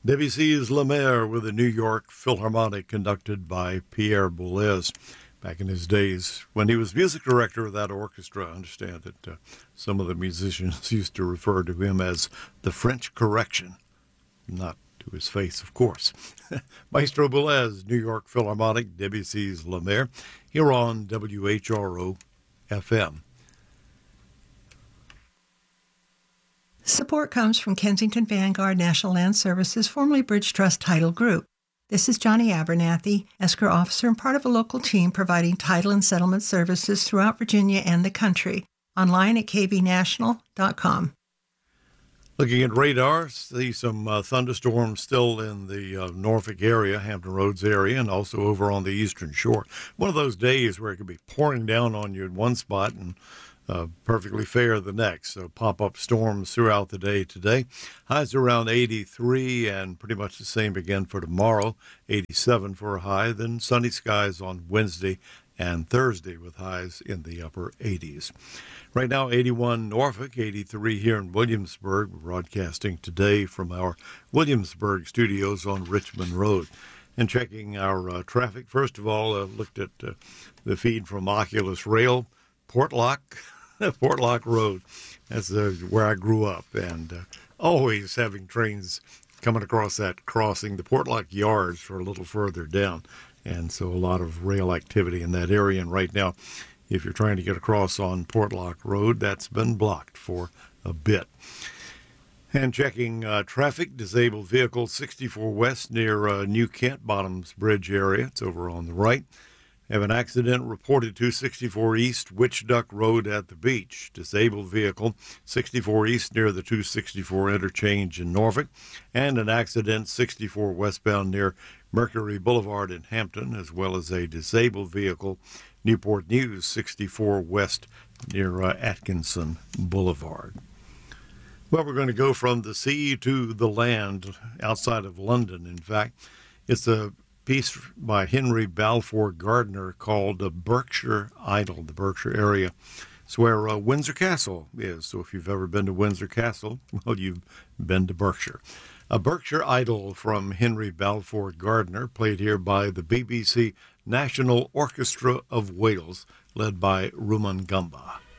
Debussy's La Mer with the New York Philharmonic conducted by Pierre Boulez. Back in his days when he was music director of that orchestra, I understand that some of the musicians used to refer to him as the French Correction. Not to his face, of course. Maestro Boulez, New York Philharmonic, Debussy's La Mer, here on WHRO FM. Support comes from Kensington Vanguard National Land Services, formerly Bridge Trust Title Group. This is Johnny Abernathy, escrow officer and part of a local team providing title and settlement services throughout Virginia and the country. Online at kvnational.com. Looking at radar, see some thunderstorms still in the Norfolk area, Hampton Roads area, and also over on the eastern shore. One of those days where it could be pouring down on you in one spot and perfectly fair the next. So pop-up storms throughout the day today. Highs around 83 and pretty much the same again for tomorrow. 87 for a high. Then sunny skies on Wednesday and Thursday with highs in the upper 80s. Right now, 81 Norfolk, 83 here in Williamsburg. We're broadcasting today from our Williamsburg studios on Richmond Road. And checking our traffic, first of all, looked at the feed from Oculus Rail, Portlock Road. That's where I grew up, and always having trains coming across that crossing. The Portlock Yards are a little further down, and so a lot of rail activity in that area. And right now, if you're trying to get across on Portlock Road, that's been blocked for a bit. And checking traffic, disabled vehicle 64 West near New Kent Bottoms Bridge area. It's over on the right. Have an accident reported 264 East, Witch Duck Road at the beach. Disabled vehicle 64 East near the 264 interchange in Norfolk. And an accident 64 westbound near Mercury Boulevard in Hampton, as well as a disabled vehicle Newport News 64 West near Atkinson Boulevard. Well, we're going to go from the sea to the land outside of London, in fact. It's a piece by Henry Balfour Gardner called Berkshire Idle, the Berkshire area. It's where Windsor Castle is. So if you've ever been to Windsor Castle, well, you've been to Berkshire. A Berkshire Idle from Henry Balfour Gardner, played here by the BBC National Orchestra of Wales, led by Ruman Gamba.